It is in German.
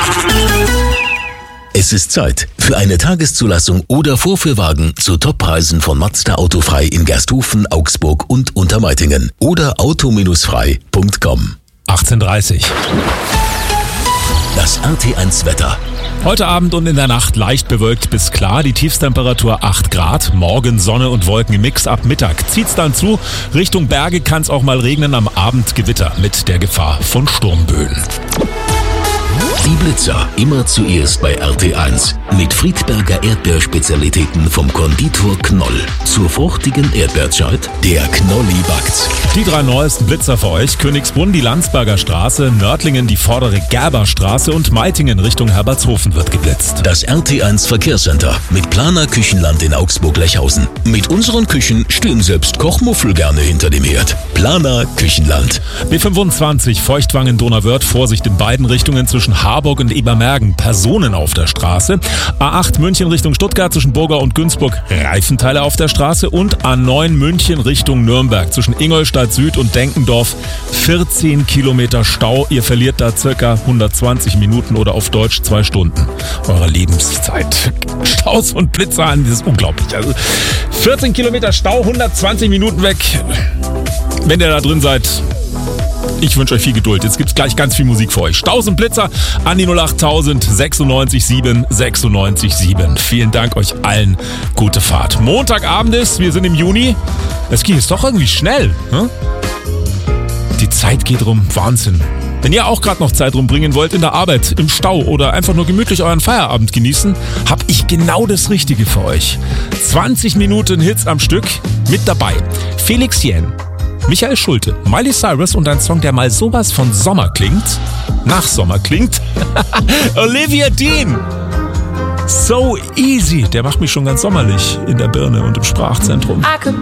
Es ist Zeit für eine Tageszulassung oder Vorführwagen zu Toppreisen von Mazda Autofrei in Gersthofen, Augsburg und Untermeitingen oder auto-frei.com. 18:30. Das RT1 Wetter. Heute Abend und in der Nacht leicht bewölkt bis klar, die Tiefstemperatur 8 Grad, morgen Sonne und Wolken im Mix, ab Mittag zieht's dann zu, Richtung Berge kann's auch mal regnen, am Abend Gewitter mit der Gefahr von Sturmböen. Die Blitzer immer zuerst bei RT1 mit Friedberger Erdbeerspezialitäten vom Konditor Knoll. Zur fruchtigen Erdbeerzeit, der Knolli backt's. Die 3 neuesten Blitzer für euch: Königsbrunn, die Landsberger Straße, Nördlingen, die vordere Gerberstraße und Meitingen Richtung Herbertshofen wird geblitzt. Das RT1 Verkehrscenter mit Planer Küchenland in Augsburg-Lechhausen. Mit unseren Küchen stehen selbst Kochmuffel gerne hinter dem Herd. Planer Küchenland. B25 Feuchtwangen-Donauwörth, Vorsicht in beiden Richtungen zwischen Harburg und Ebermergen, Personen auf der Straße. A8 München Richtung Stuttgart zwischen Burger und Günzburg, Reifenteile auf der Straße. Und A9 München Richtung Nürnberg zwischen Ingolstadt Süd und Denkendorf, 14 Kilometer Stau. Ihr verliert da circa 120 Minuten oder auf Deutsch 2 Stunden eurer Lebenszeit. Staus und Blitzer an, das ist unglaublich. Also 14 Kilometer Stau, 120 Minuten weg. Wenn ihr da drin seid, ich wünsche euch viel Geduld. Jetzt gibt's gleich ganz viel Musik für euch. Staus und Blitzer an die 08000 96 7 96 7. Vielen Dank euch allen. Gute Fahrt. Montagabend ist, wir sind im Juni. Es geht jetzt doch irgendwie schnell. Hm? Die Zeit geht rum. Wahnsinn. Wenn ihr auch gerade noch Zeit rumbringen wollt in der Arbeit, im Stau oder einfach nur gemütlich euren Feierabend genießen, hab ich genau das Richtige für euch. 20 Minuten Hits am Stück mit dabei. Felix Jähn, Michael Schulte, Miley Cyrus und ein Song, der mal sowas von Sommer klingt, nach Sommer klingt. Olivia Dean. So Easy, der macht mich schon ganz sommerlich in der Birne und im Sprachzentrum. I could